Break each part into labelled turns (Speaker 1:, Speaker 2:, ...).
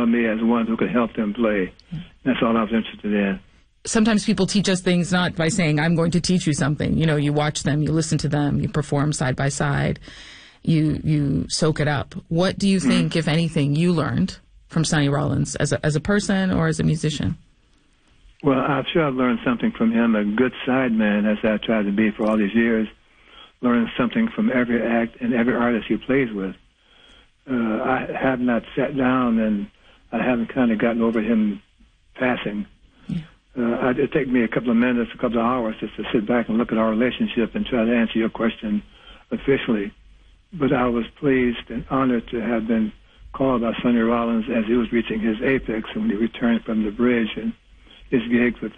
Speaker 1: saw me as one who could help them play. That's all I was interested in.
Speaker 2: Sometimes people teach us things not by saying, I'm going to teach you something. You know, you watch them, you listen to them, you perform side by side, you soak it up. What do you think, if anything, you learned from Sonny Rollins as a person or as a musician?
Speaker 1: Well, I'm sure I've learned something from him, a good sideman, as I've tried to be for all these years, learning something from every act and every artist he plays with. I have not sat down and I haven't kind of gotten over him passing. It'd take me a couple of minutes, a couple of hours just to sit back and look at our relationship and try to answer your question officially. But I was pleased and honored to have been called by Sonny Rollins as he was reaching his apex when he returned from the bridge and his gigs with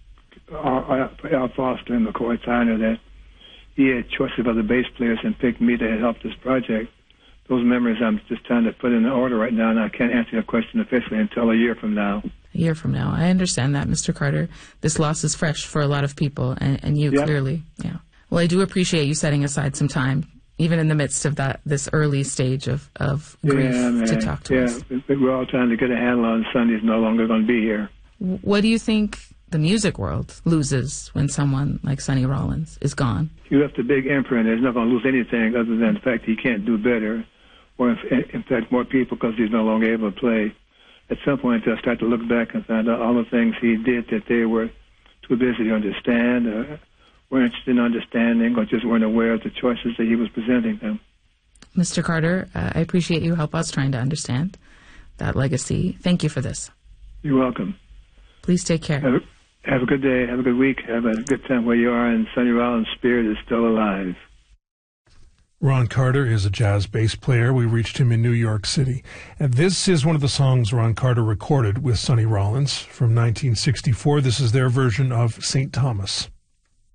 Speaker 1: Al Foster and McCoy Tyner, that he had choices of other bass players and picked me to help this project. Those memories I'm just trying to put in order right now, and I can't answer your question officially until a year from now.
Speaker 2: A year from now. I understand that, Mr. Carter. This loss is fresh for a lot of people, and you clearly. Yeah. Well, I do appreciate you setting aside some time, even in the midst of this early stage of grief, to talk to us.
Speaker 1: Yeah, we're all trying to get a handle on Sonny's no longer going to be here.
Speaker 2: What do you think the music world loses when someone like Sonny Rollins is gone?
Speaker 1: He left a big imprint. He's not going to lose anything other than the fact he can't do better, or in fact more people, because he's no longer able to play. At some point, they'll start to look back and find out all the things he did that they were too busy to understand, or weren't interested in understanding, or just weren't aware of the choices that he was presenting them.
Speaker 2: Mr. Carter, I appreciate you help us trying to understand that legacy. Thank you for this.
Speaker 1: You're welcome.
Speaker 2: Please take care.
Speaker 1: Have a good day. Have a good week. Have a good time where you are, and Sonny Rollins' spirit is still alive.
Speaker 3: Ron Carter is a jazz bass player. We reached him in New York City. And this is one of the songs Ron Carter recorded with Sonny Rollins from 1964. This is their version of St. Thomas.